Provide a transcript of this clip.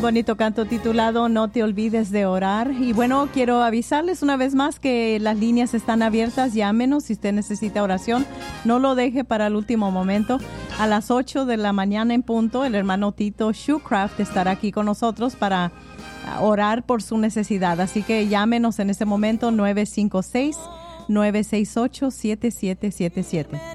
Bonito canto titulado No te olvides de orar. Y bueno, quiero avisarles una vez más que las líneas están abiertas. Llámenos si usted necesita oración. No lo deje para el último momento. A las 8 de la mañana en punto, el hermano Tito Shoecraft estará aquí con nosotros para orar por su necesidad. Así que llámenos en este momento 956-968-7777.